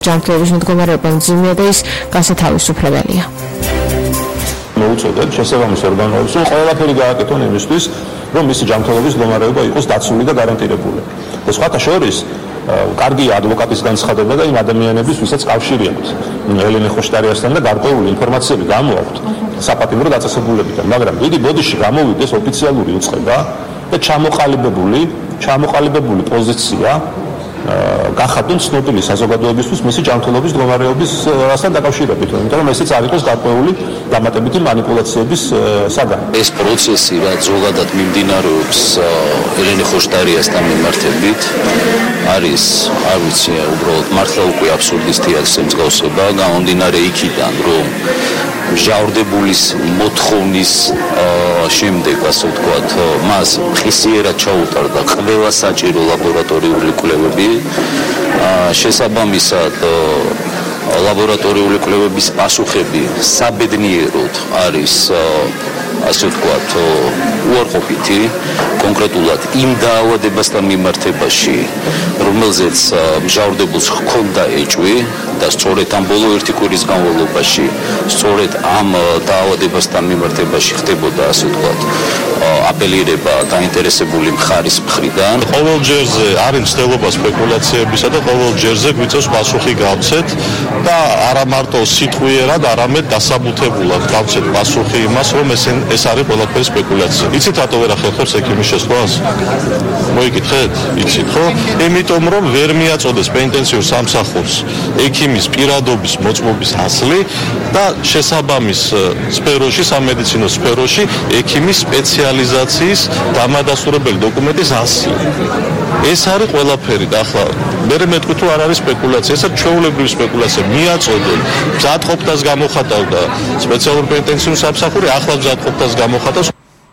ჯანმრთელობის მდგომარეობა მძიმეა და ის გასათავისუფლებელია. მოუწოდეთ შესაბამის ორგანოებს, რომ ყველაფერი გააკეთონ იმისთვის, რომ მისი ჯანმრთელობის მდგომარეობა იყოს დაცული და გარანტირებული. და სხვათა შორის კარგია ადვოკატის განცხადება და იმ ადამიანების, ვისაც კავშირი აქვთ ელენე ხოშტარიასთან და გარკვეული ინფორმაციები გამოაქვთ საპატიმრო დაწესებულებიდან, მაგრამ დიდი ბოდიში გამოვიდეს ოფიციალური უწყება და ჩამოყალიბებული პოზიცია გახადონ ცნობილი საზოგადოებისთვის მისი ჯანმრთელობის მდგომარეობასთან დაკავშირებით, იმიტომ რომ ესეც არ იყოს გარკვეული დამატებითი მანიპულაციების საგანი. ეს პროცესი, რაც ზოგადად მიმდინარეობს ელენე ხოშტარიასთან მიმართებით, არის, არ ვიცი, უბრალოდ მართლა უკვე აბსურდის თეატრზე მსგავსება, გამომდინარე იქიდან, რომ მჟავრდებულის მოთხოვნის შემდეგ, ასე ვთქვათ, მას ხისიერად ჩაუტარდა ყველა საჭირო ლაბორატორიული კვლევები, შესაბამისად ლაბორატორიული კვლევების პასუხები საბედნიეროდ არის, ასე ვთქვათ, უარყოფითი, კონკრეტულად იმ დაავადებასთან მიმართებაში, რომელზეც მჟავრდებულს ჰქონდა ეჭვი და სწორედ ამ ბოლო ერთი კვირის განმავლობაში, სწორედ ამ დაავადებასთან მიმართებაში ხდებოდა, ასე ვთქვათ, აპელირება დაინტერესებული მხარის მხრიდან. ყოველ ჯერზე არის მცდელობა სპეკულაციებისა და ყოველ ჯერზე გვიწევს პასუხი გავცეთ და არა მარტო სიტყვიერად, არამედ დასაბუთებულად გავცეთ პასუხი იმას, რომ ეს არის ყველაფერი სპეკულაცია. იცით რატო ვერ ახერხებს ექიმის შესვლას? მოიკითხეთ? იცით ხო? იმიტომ რომ ვერ მიაწოდეს პენტენციურ სამსახურს ექიმის პირადობის მოწმობის ასლი და შესაბამის სფეროში, სამედიცინო სფეროში ექიმის სპეციალიზაციის დამადასტურებელი დოკუმენტის ასლი. ეს არის ყველაფერი და ახლა მე თქვი თუ არ არის სპეკულაცია, ეს არის ჩვეულებრივი სპეკულაცია. მიაწოდეთ მზადყოფთას გამოხატავდა სპეციალურ პენტენციურ სამსახური, ახლა მზადყოფთას გამოხატავს.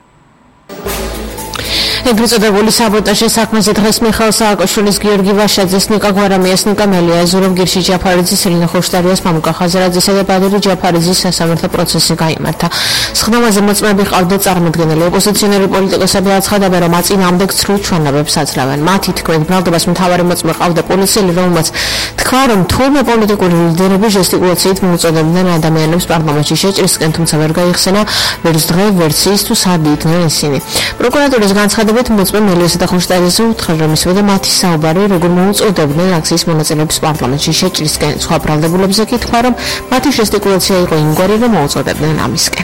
ეგრეთ წოდებული საბოტაჟის საქმეზე დღეს მიხეილ სააკაშვილის, გიორგი ვაშაძეს, ნიკა გვარამიას, ნიკა მელია, ზურაბ გირში ჯაფარიძის, ელენე ხოშტარიას, მამუკა ხაზარაძისა და ბადური ჯაფარიძის სასამართლო პროცესი გაიმართა. სხდომაზე მოწმეები ყავდა წარმოდგენილი ოპოზიციონერი პოლიტიკოსები აცხადებენ, რომ აწინააღმდეგ ცრუ ჩვენებებს აძლევენ. მათი თქმით, ბრალდებას მთავარი მოწმე ყავდა პოლიციელი, რომელმაც თქვა, რომ თურმე პოლიტიკური ლიდერები ჟესტიკულაციით მოუწოდებდნენ ადამიანებს პარლამენტში შეჭრისკენ, თუმცა ვერ გაიხსენა ვერც დღე, ვერც ის თუ სად იდგნენ ისინი. პროკურატურის განცხადება მოწმე მელიასა და ხოშტარიაზე უთხრა, რომ ისვედა მათი საუბარი, როგორ მოუწოდებდნენ აქციის მონაწილეებს პარლამენტში შეჭრისკენ. სხვა ბრალდებულებზე კი თქვა, რომ მათი ჟესტიკულაცია იყო იმგვარი, რომ მოუწოდებდნენ ამისკენ.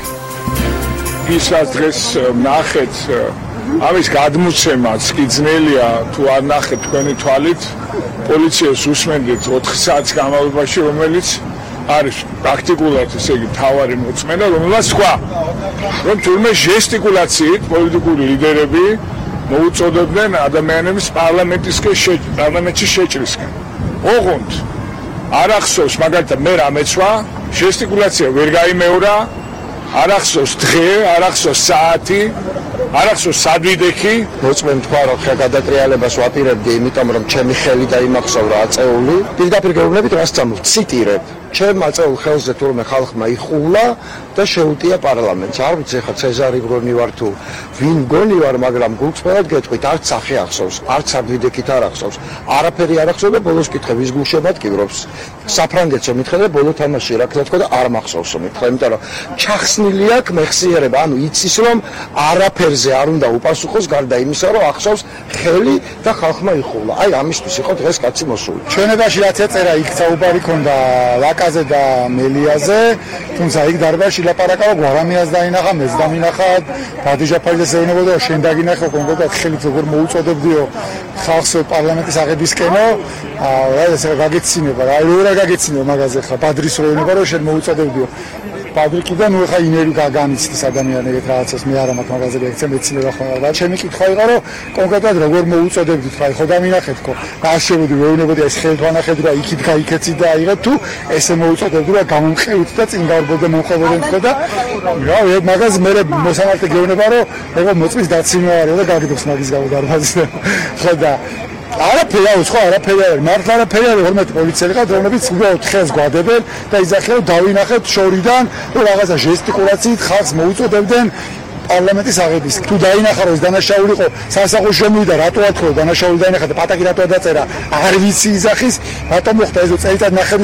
ის რაც დღეს ნახეთ, ამის გადმოცემაც კი ძნელია, თუ არ ნახეთ თქვენი თვალით, პოლიციას უსმენდით 4 საათის განმავლობაში, რომელიც არის პრაქტიკულად, ესე იგი, თავარი მოწმენა, რომელსაც თქვა, რომ თურმე ჟესტიკულაციით პოლიტიკური ლიდერები მოუწოდებდნენ ადამიანებს პარლამენტში შეჭრისკენ. ოღონდ არ ახსოვს, მაგალითად, მე რა მეცვა, ჟესტიკულაცია ვერ გაიმეორა, არ ახსოვს დღე, არ ახსოვს საათი, არ ახსოვს სად ვიდექი. მოწმემ თქვა, რომ გადატრიალებას ვაპირებდი, იმიტომ რომ ჩემი ხელი დაიმახსოვრა აწეული. პირდაპირ გეუბნებით, რას წამოვ, ციტირებ. ჩემ აწეულ ხელზე თურმე ხალხმა იხულა და შეუტია პარლამენტს. არ ვიცი ხა ცეზარი გონი ვარ თუ ვინ გონი ვარ, მაგრამ გულწრფელად გეტყვით, არც სახე ახსოვს, არც ადვიდექით არ ახსოვს. არაფერი არ ახსოვს და ბოლოს კითხე, ვის გულშემატ კივრობს. საფრანგეთსო მითხე და ბოლო თამაში რა ქნა და არ მახსოვსო მითხე, იმიტომ რომ ჩახსნილი აქვს მეხსიერება, ანუ იცის რომ არაფერზე არ უნდა უპასუხოს გარდა იმისა, რომ ახსოვს ხელი და ხალხმა იხულა. აი ამისთვის იყო დღეს კაცი მოსული. ჩვენებაში რაც ეწერა, იქ საუბარი ქონდა ლაკაზე და მელიაზე, თუმცა იქ დარბაზში ლაპარაკა, გვარამიას დაინახა, მეც დამინახა, ბადური ჯაფარიძეს ეუბნებოდა, შენ დაგინახო კონკრეტულად ხელით როგორ მოუწოდებდიო ხალხს პარლამენტის აღებისკენო, რა ესე გაგეცინება, რა რა გაგეცინება მაგაზე ხა ბადრის რო ეუბნება, რომ შენ მოუწოდებდიო. ბადრი კიდე ნუ ხა ინერი განიცდის ადამიანებს რაღაცას, მე არა მაქვს მაგაზე ლექცია მეცინება ხოლმე. და ჩემი კითხვა იყო, რომ კონკრეტულად როგორ მოუწოდებდით, ხა ხო დამინახეთქო. გააშებოდი, ვეუბნებოდი ეს ხელით ვანახეთ და იქით გაიქეცი და აიღეთ თუ ესე მოუწოდებდი და გამომყევით და წინ გავბოდა მომხდარებენ თქო და რა მაგაზე მე მოსამართლე გეუბნება, რომ ეგ მოწმის დაცინვარია და გაგიდოს მაგის გამო დარბაზი. ხო და არაფერი აქვს ხო არაფერი არის მართლა არაფერი არის 12 პოლიციელი ყავთ რომლებიც უბრალოდ ხელს გვადებენ და იზახიან დავინახეთ შორიდან რომ რაღაცა ჟესტიკულაციით ხალხს მოუწოდებდნენ პარლამენტის აღების. თუ დაინახა რომ ეს დანაშაული იყო სასახლეში შემოვიდა, რატო ათქო დანაშაული დაინახა და პატაკი რატო დაწერა, არ ვიცი იძახის, რატომ მოხდა ეს წელიწად ნახევრის